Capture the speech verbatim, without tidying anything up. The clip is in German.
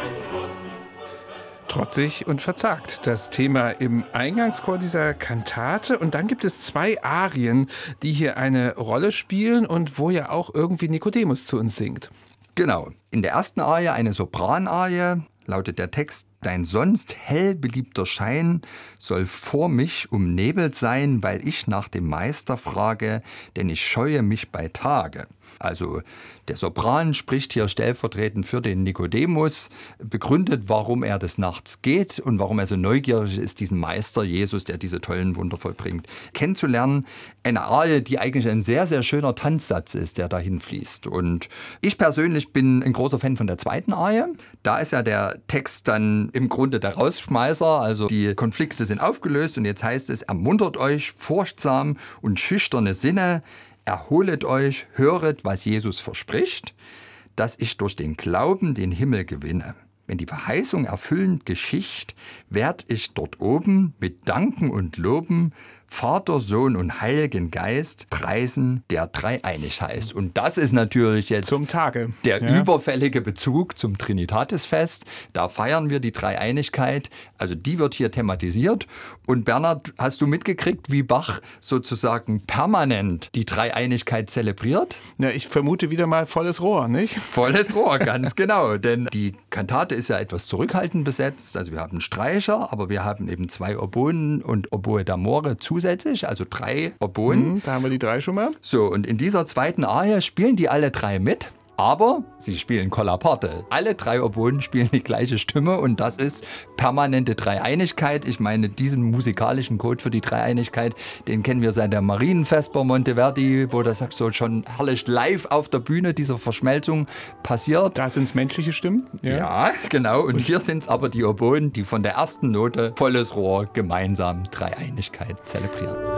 Trotzig und verzagt, das Thema im Eingangschor dieser Kantate. Und dann gibt es zwei Arien, die hier eine Rolle spielen und wo ja auch irgendwie Nikodemus zu uns singt. Genau. In der ersten Arie, eine Sopranarie, lautet der Text: Dein sonst hell beliebter Schein soll vor mich umnebelt sein, weil ich nach dem Meister frage, denn ich scheue mich bei Tage. Also der Sopran spricht hier stellvertretend für den Nikodemus, begründet, warum er des Nachts geht und warum er so neugierig ist, diesen Meister Jesus, der diese tollen Wunder vollbringt, kennenzulernen. Eine Arie, die eigentlich ein sehr, sehr schöner Tanzsatz ist, der dahin fließt. Und ich persönlich bin ein großer Fan von der zweiten Arie. Da ist ja der Text dann im Grunde der Rausschmeißer, also die Konflikte sind aufgelöst und jetzt heißt es: Ermuntert euch, furchtsam und schüchterne Sinne, erholet euch, höret, was Jesus verspricht, dass ich durch den Glauben den Himmel gewinne. Wenn die Verheißung erfüllend geschicht, werd ich dort oben mit Danken und Loben Vater, Sohn und Heiligen Geist preisen, der dreieinig heißt. Und das ist natürlich jetzt zum Tage der ja. überfällige Bezug zum Trinitatisfest. Da feiern wir die Dreieinigkeit. Also die wird hier thematisiert. Und Bernhard, hast du mitgekriegt, wie Bach sozusagen permanent die Dreieinigkeit zelebriert? Ja, ich vermute wieder mal volles Rohr, nicht? Volles Rohr, ganz genau. Denn die Kantate ist ja etwas zurückhaltend besetzt. Also wir haben Streicher, aber wir haben eben zwei Oboen und Oboe d'Amore zusätzlich. Zusätzlich, also drei Oboen. Mhm, da haben wir die drei schon mal. So, und in dieser zweiten Arie spielen die alle drei mit. Aber sie spielen Kollaparte. Alle drei Oboen spielen die gleiche Stimme und das ist permanente Dreieinigkeit. Ich meine, diesen musikalischen Code für die Dreieinigkeit, den kennen wir seit der Marienvesper Monteverdi, wo das so schon herrlich live auf der Bühne dieser Verschmelzung passiert. Da sind es menschliche Stimmen. Ja, ja genau. Und, und hier sind es aber die Oboen, die von der ersten Note volles Rohr gemeinsam Dreieinigkeit zelebrieren.